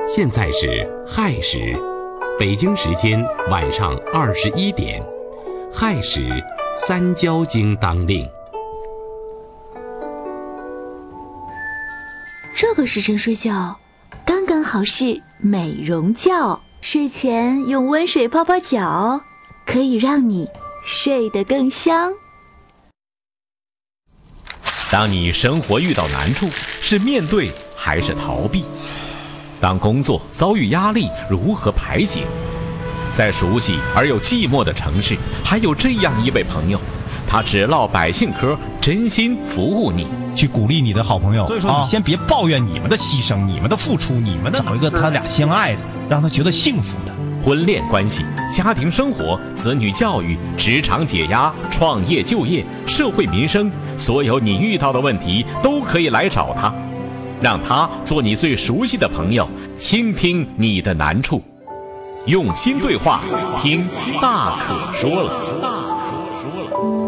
现在是亥时，北京时间晚上21点，亥时三焦经当令。 这个时辰睡觉，刚刚好是美容觉。睡前用温水泡泡脚，可以让你睡得更香。 当你生活遇到难处，是面对还是逃避？当工作遭遇压力，如何排解？在熟悉而又寂寞的城市，还有这样一位朋友，他只唠百姓嗑，真心服务你， 去鼓励你的好朋友。所以说，你先别抱怨你们的牺牲、你们的付出、你们的找一个他俩相爱的，让他觉得幸福的。 婚恋关系、家庭生活、子女教育、职场解压、创业就业、社会民生，所有你遇到的问题都可以来找他，让他做你最熟悉的朋友，倾听你的难处，用心对话，听大可说了。